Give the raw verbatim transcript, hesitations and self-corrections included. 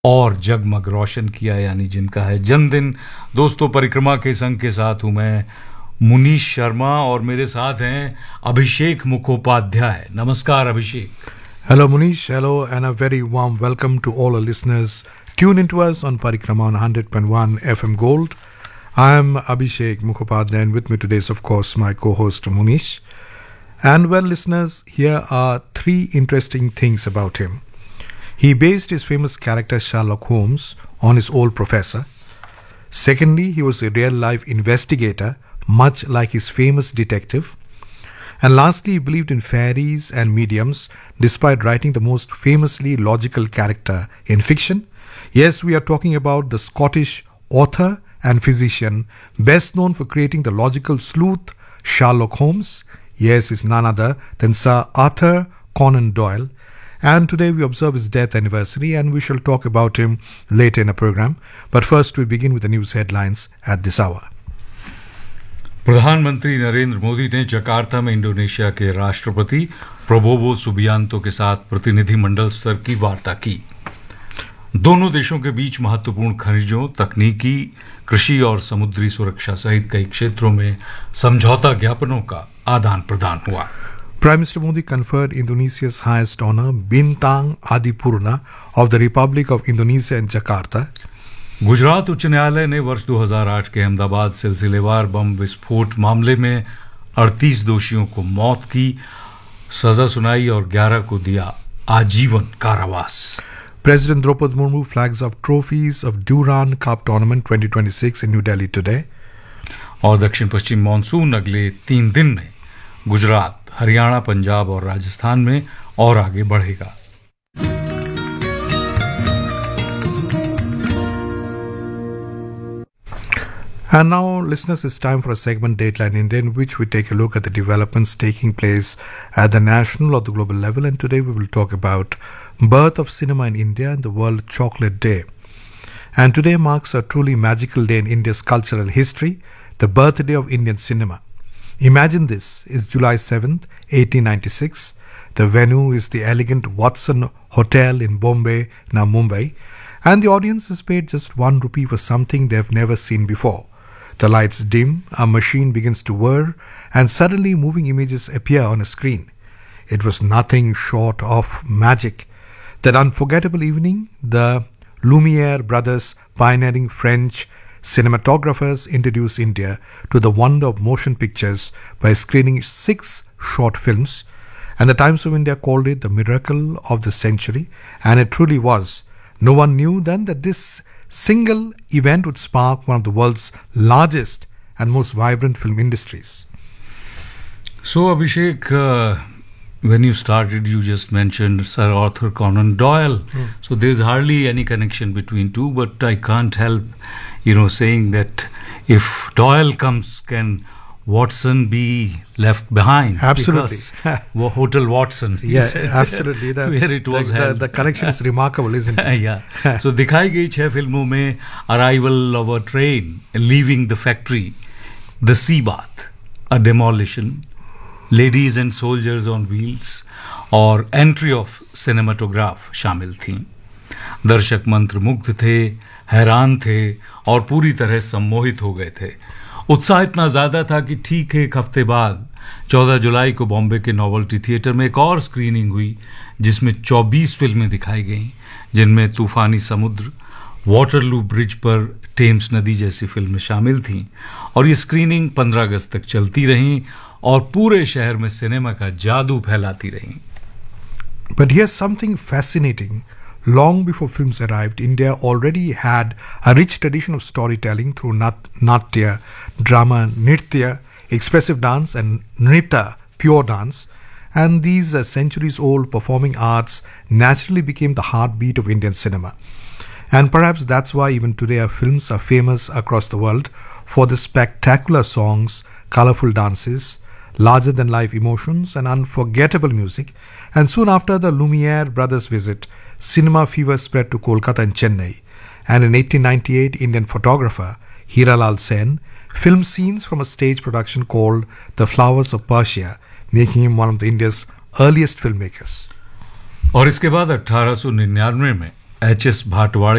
और जगमग रोशन किया, यानी जिनका है जन्मदिन। दोस्तों, परिक्रमा के संग के साथ हूं मैं मुनीश शर्मा और मेरे साथ हैं अभिषेक मुखोपाध्याय। नमस्कार अभिषेक। Hello Munish, hello and a very warm welcome to all our listeners. Tune into us on Parikrama on one hundred point one F M Gold. I am Abhishek Mukhopadhyay and with me today is of course my co-host Munish. And well listeners, here are three interesting things about him. He based his famous character Sherlock Holmes on his old professor. Secondly, he was a real-life investigator, much like his famous detective. And lastly, he believed in fairies and mediums, despite writing the most famously logical character in fiction. Yes, we are talking about the Scottish author and physician, best known for creating the logical sleuth Sherlock Holmes. Yes, is none other than Sir Arthur Conan Doyle. And today we observe his death anniversary and we shall talk about him later in the program. But first we begin with the news headlines at this hour. प्रधानमंत्री नरेंद्र मोदी ने Jakarta में Indonesia के राष्ट्रपति Prabowo Subianto के साथ प्रतिनिधिमंडल स्तर की वार्ता की। दोनों देशों के बीच महत्वपूर्ण खनिजों, तकनीकी, कृषि और समुद्री सुरक्षा सहित कई क्षेत्रों में समझौता ज्ञापनों का आदान प्रदान हुआ। Prime Minister Modi conferred Indonesia's highest honor, Bintang Adipurna of the Republic of Indonesia in Jakarta. Gujarat उच्च न्यायालय ने वर्ष दो हज़ार आठ के अहमदाबाद सिलसिलेवार बम विस्फोट मामले में अड़तीस दोषियों को मौत की सजा सुनाई और ग्यारह को दिया आजीवन कारावास। President Draupadi Murmu flags off trophies of Durand Cup Tournament twenty twenty-six in New Delhi today. और दक्षिण पश्चिम मानसून अगले तीन दिन में गुजरात, हरियाणा, पंजाब और राजस्थान में और आगे बढ़ेगा। And now, listeners, it's time for a segment Dateline India in which we take a look at the developments taking place at the national or the global level. And today we will talk about birth of cinema in India and the World Chocolate Day. And today marks a truly magical day in India's cultural history, the birthday of Indian cinema. Imagine this, it's July seventh, eighteen ninety-six. The venue is the elegant Watson Hotel in Bombay, now Mumbai. And the audience has paid just one rupee for something they've never seen before. The lights dim, a machine begins to whir, and suddenly moving images appear on a screen. It was nothing short of magic. That unforgettable evening, the Lumiere brothers, pioneering French cinematographers, introduced India to the wonder of motion pictures by screening six short films. And the Times of India called it the miracle of the century, and it truly was. No one knew then that this single event would spark one of the world's largest and most vibrant film industries. So, Abhishek, uh, when you started, you just mentioned Sir Arthur Conan Doyle. Mm. So, there's hardly any connection between two, but I can't help, you know, saying that if Doyle comes, can Watson be left behind? Absolutely. Because Hotel Watson. Yeah, absolutely. The, where it was the, held. The, the connection is remarkable, isn't it? Yeah. So दिखाई गई छह फिल्मों में Arrival of a Train, Leaving the Factory, The Sea Bath, A Demolition, Ladies and Soldiers on Wheels और Entry of Cinematograph शामिल थीं। दर्शक मंत्रमुग्ध थे, हैरान थे और पूरी तरह सम्मोहित हो गए थे। उत्साह इतना ज़्यादा था कि ठीक एक हफ्ते बाद चौदह जुलाई को बॉम्बे के नोवेल्टी थिएटर में एक और स्क्रीनिंग हुई जिसमें चौबीस फिल्में दिखाई गईं, जिनमें तूफानी समुद्र, वाटरलू ब्रिज पर टेम्स नदी जैसी फिल्में शामिल थीं। और ये स्क्रीनिंग पंद्रह अगस्त तक चलती रहीं और पूरे शहर में सिनेमा का जादू फैलाती रहीं। But here's something fascinating. Long before films arrived, India already had a rich tradition of storytelling through nat- natya, drama, nritya, expressive dance, and nrita, pure dance. And these uh, centuries-old performing arts naturally became the heartbeat of Indian cinema. And perhaps that's why even today our films are famous across the world for the spectacular songs, colorful dances, larger-than-life emotions, and unforgettable music. And soon after the Lumiere brothers' visit, cinema fever spread to Kolkata and Chennai. And in eighteen ninety-eight, Indian photographer Hiralal Sen filmed scenes from a stage production called The Flowers of Persia, making him one of the India's earliest filmmakers. और इसके बाद अठारह सौ निन्यानवे में H S Bhatwade